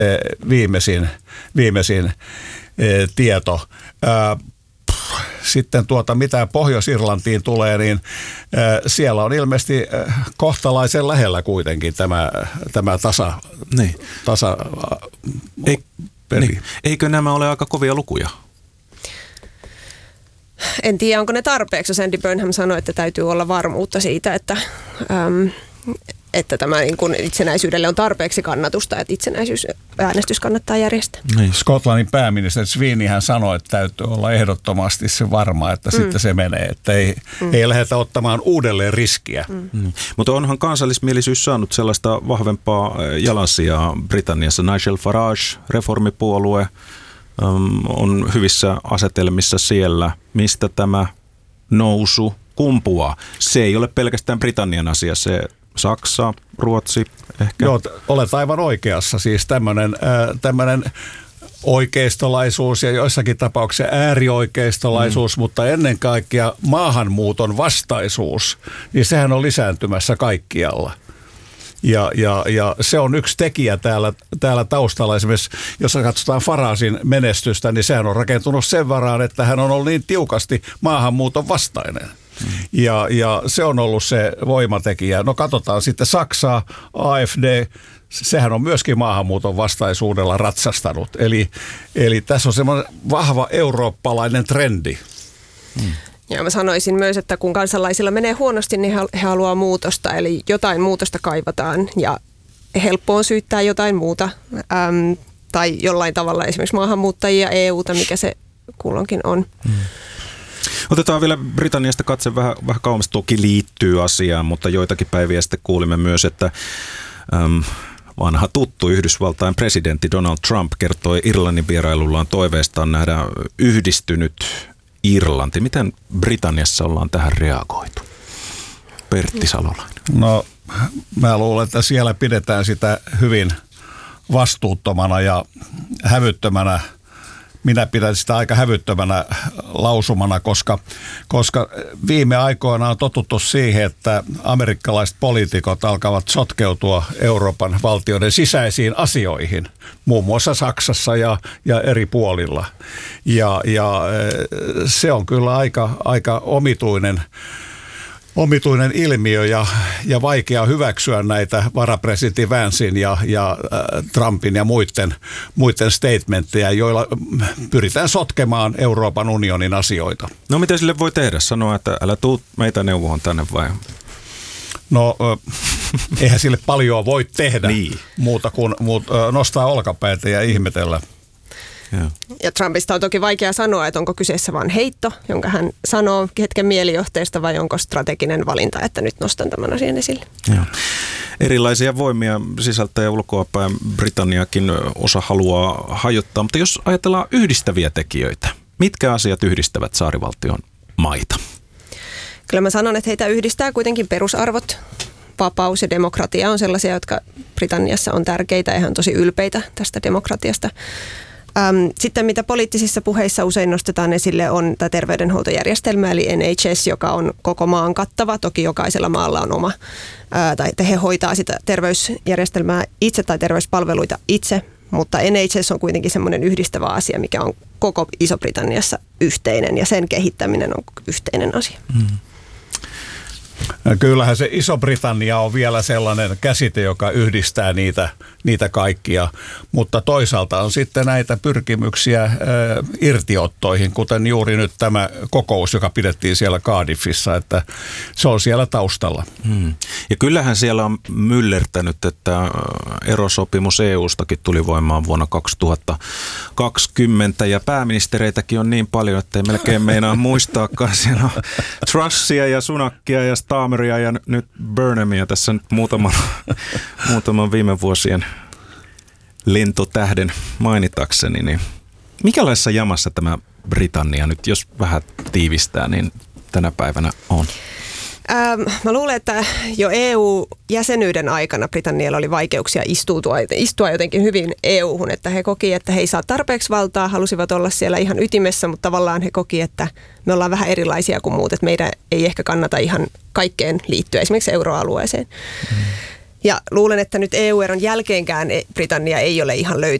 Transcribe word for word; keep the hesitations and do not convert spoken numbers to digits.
viimeisin, viimeisin tieto. Sitten tuota, mitä Pohjois-Irlantiin tulee, niin siellä on ilmeisesti kohtalaisen lähellä kuitenkin tämä, tämä tasa, niin. tasa Ei, niin. Eikö nämä ole aika kovia lukuja? En tiedä, onko ne tarpeeksi, jos Andy Burnham sanoi, että täytyy olla varmuutta siitä, että, äm, että tämä niin kuin itsenäisyydelle on tarpeeksi kannatusta, että itsenäisyysäänestys kannattaa järjestää. Niin. Skotlannin pääministeri Sweeneyhän sanoi, että täytyy olla ehdottomasti se varma, että mm. sitten se menee, että ei, mm. ei lähdetä ottamaan uudelleen riskiä. Mm. Mm. Mutta onhan kansallismielisyys saanut sellaista vahvempaa jalansijaa Britanniassa. Nigel Farage, reformipuolue, on hyvissä asetelmissa siellä, mistä tämä nousu kumpuaa. Se ei ole pelkästään Britannian asia, se Saksa, Ruotsi ehkä. Joo, olet aivan oikeassa. Siis tämmöinen äh, tämmöinen oikeistolaisuus ja joissakin tapauksissa äärioikeistolaisuus, mm. mutta ennen kaikkea maahanmuuton vastaisuus, niin sehän on lisääntymässä kaikkialla. Ja, ja, ja se on yksi tekijä täällä, täällä taustalla. Esimerkiksi jos katsotaan Faragein menestystä, niin sehän on rakentunut sen varaan, että hän on ollut niin tiukasti maahanmuuton vastainen. Mm. Ja, ja se on ollut se voimatekijä. No katsotaan sitten Saksaa, A F D, sehän on myöskin maahanmuuton vastaisuudella ratsastanut. Eli, eli tässä on semmoinen vahva eurooppalainen trendi. Mm. Ja mä sanoisin myös, että kun kansalaisilla menee huonosti, niin he haluaa muutosta, eli jotain muutosta kaivataan ja helppo on syyttää jotain muuta äm, tai jollain tavalla esimerkiksi maahanmuuttajia, E U:ta, mikä se kulloinkin on. Hmm. Otetaan vielä Britanniasta katse vähän, vähän kauemmas, toki liittyy asiaan, mutta joitakin päiviä sitten kuulimme myös, että äm, vanha tuttu Yhdysvaltain presidentti Donald Trump kertoi Irlannin vierailullaan toiveestaan nähdä yhdistynyt Irlanti. Miten Britanniassa ollaan tähän reagoitu? Pertti Salolainen. No, mä luulen, että siellä pidetään sitä hyvin vastuuttomana ja hävyttömänä. Minä pidän sitä aika hävyttömänä lausumana, koska, koska viime aikoina on totuttu siihen, että amerikkalaiset poliitikot alkavat sotkeutua Euroopan valtioiden sisäisiin asioihin, muun muassa Saksassa ja, ja eri puolilla. Ja, ja se on kyllä aika, aika omituinen omituinen ilmiö ja, ja vaikea hyväksyä näitä varapresidentti Vancein ja, ja äh, Trumpin ja muiden, muiden statementteja, joilla pyritään sotkemaan Euroopan unionin asioita. No mitä sille voi tehdä? Sanoa, että älä tuu meitä neuvoon tänne vai? No äh, eihän sille paljon voi tehdä niin. muuta kuin muut, äh, nostaa olkapäitä ja ihmetellä. Ja. ja Trumpista on toki vaikea sanoa, että onko kyseessä vain heitto, jonka hän sanoo hetken mielijohteesta, vai onko strateginen valinta, että nyt nostan tämän asian esille. Ja. Erilaisia voimia sisältä ja ulkoapäin Britanniakin osa haluaa hajottaa, mutta jos ajatellaan yhdistäviä tekijöitä, mitkä asiat yhdistävät saarivaltion maita? Kyllä mä sanon, että heitä yhdistää kuitenkin perusarvot. Vapaus ja demokratia on sellaisia, jotka Britanniassa on tärkeitä ja he on tosi ylpeitä tästä demokratiasta. Sitten mitä poliittisissa puheissa usein nostetaan esille on tämä terveydenhuoltojärjestelmä eli N H S, joka on koko maan kattava. Toki jokaisella maalla on oma, ää, tai he hoitaa sitä terveysjärjestelmää itse tai terveyspalveluita itse, mutta N H S on kuitenkin semmoinen yhdistävä asia, mikä on koko Iso-Britanniassa yhteinen ja sen kehittäminen on yhteinen asia. Mm. Kyllähän se Iso-Britannia on vielä sellainen käsite, joka yhdistää niitä, niitä kaikkia, mutta toisaalta on sitten näitä pyrkimyksiä ä, irtiottoihin, kuten juuri nyt tämä kokous, joka pidettiin siellä Cardiffissa, että se on siellä taustalla. Hmm. Ja kyllähän siellä on myllertänyt, että erosopimus E U:stakin tuli voimaan vuonna kaksituhattakaksikymmentä ja pääministereitäkin on niin paljon, että ei melkein meinaa muistaakaan. Siellä on Trussia ja Sunakkia ja Starmeria ja nyt Burnhamia tässä nyt muutaman, muutaman viime vuosien lentotähden mainitakseni. Niin mikälaisessa jamassa tämä Britannia nyt, jos vähän tiivistää, niin tänä päivänä on? Ähm, mä luulen, että jo E U-jäsenyyden aikana Britannialla oli vaikeuksia istua, istua jotenkin hyvin E U:hun, että he koki, että he ei saa tarpeeksi valtaa, halusivat olla siellä ihan ytimessä, mutta tavallaan he koki, että me ollaan vähän erilaisia kuin muut, että meidän ei ehkä kannata ihan kaikkeen liittyä, esimerkiksi euroalueeseen. Mm. Ja luulen, että nyt E U-eron jälkeenkään Britannia ei ole ihan